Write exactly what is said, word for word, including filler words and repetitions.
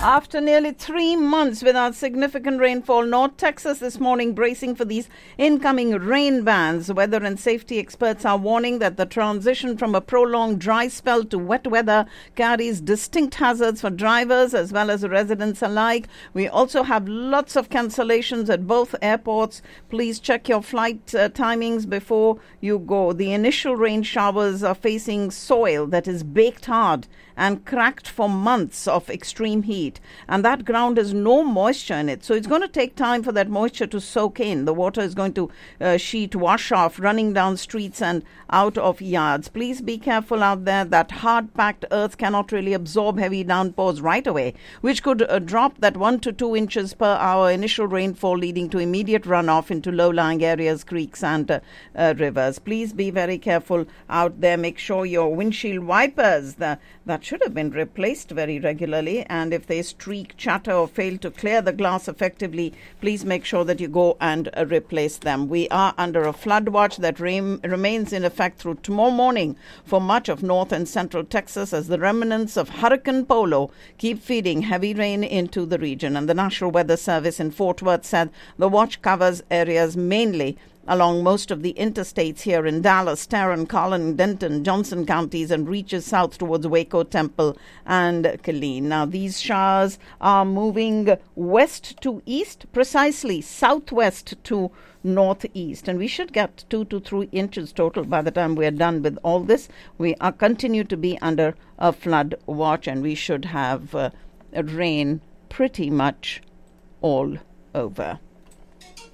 After nearly three months without significant rainfall, North Texas this morning bracing for these incoming rain bands. Weather and safety experts are warning that the transition from a prolonged dry spell to wet weather carries distinct hazards for drivers as well as residents alike. We also have lots of cancellations at both airports. Please check your flight uh, timings before you go. The initial rain showers are facing soil that is baked hard and cracked for months of extreme heat. And that ground has no moisture in it. So it's going to take time for that moisture to soak in. The water is going to uh, sheet wash off, running down streets and out of yards. Please be careful out there. That hard-packed earth cannot really absorb heavy downpours right away, which could uh, drop that one to two inches per hour initial rainfall, leading to immediate runoff into low-lying areas, creeks and uh, uh, rivers. Please be very careful out there. Make sure your windshield wipers, the, that should have been replaced very regularly, and if they streak, chatter or fail to clear the glass effectively, please make sure that you go and uh, replace them. We are under a flood watch that rem- remains in effect through tomorrow morning for much of north and central Texas as the remnants of Hurricane Polo keep feeding heavy rain into the region. And the National Weather Service in Fort Worth said the watch covers areas mainly along most of the interstates here in Dallas, Tarrant, Collin, Denton, Johnson counties, and reaches south towards Waco, Temple, and Killeen. Now, these showers are moving west to east, precisely southwest to northeast, and we should get two to three inches total by the time we are done with all this. We are continue to be under a flood watch, and we should have uh, rain pretty much all over.